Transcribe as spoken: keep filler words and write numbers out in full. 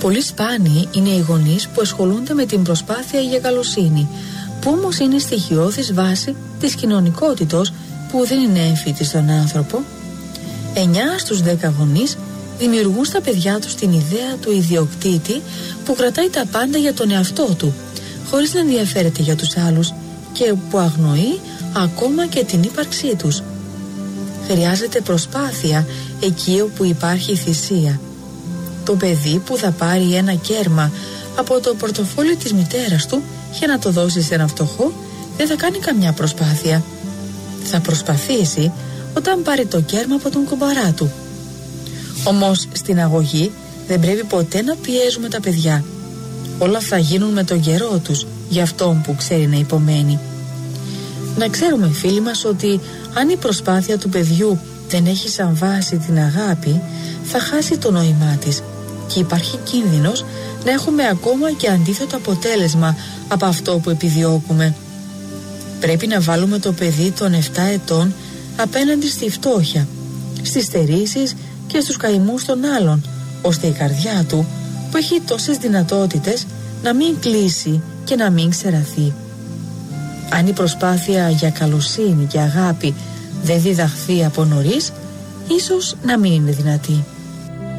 Πολύ σπάνιοι είναι οι γονείς που ασχολούνται με την προσπάθεια για καλοσύνη, που όμως είναι στοιχειώδης βάση της κοινωνικότητος που δεν είναι έμφυτη στον άνθρωπο. εννιά στους δέκα γονείς δημιουργούν στα παιδιά τους την ιδέα του ιδιοκτήτη που κρατάει τα πάντα για τον εαυτό του, χωρίς να ενδιαφέρεται για τους άλλους και που αγνοεί ακόμα και την ύπαρξή τους. Χρειάζεται προσπάθεια εκεί όπου υπάρχει θυσία. Το παιδί που θα πάρει ένα κέρμα από το πορτοφόλι της μητέρας του για να το δώσει σε ένα φτωχό δεν θα κάνει καμιά προσπάθεια. Θα προσπαθήσει όταν πάρει το κέρμα από τον κουμπαρά του. Όμως στην αγωγή δεν πρέπει ποτέ να πιέζουμε τα παιδιά. Όλα θα γίνουν με τον καιρό τους για αυτόν που ξέρει να υπομένει. Να ξέρουμε, φίλοι μας, ότι αν η προσπάθεια του παιδιού δεν έχει σαν βάση την αγάπη, θα χάσει το νόημά της και υπάρχει κίνδυνος να έχουμε ακόμα και αντίθετο αποτέλεσμα από αυτό που επιδιώκουμε. Πρέπει να βάλουμε το παιδί των επτά ετών απέναντι στη φτώχεια, στις στερήσεις και στους καημούς των άλλων, ώστε η καρδιά του, που έχει τόσες δυνατότητες, να μην κλείσει και να μην ξεραθεί. Αν η προσπάθεια για καλοσύνη και αγάπη δεν διδαχθεί από νωρίς, ίσως να μην είναι δυνατή.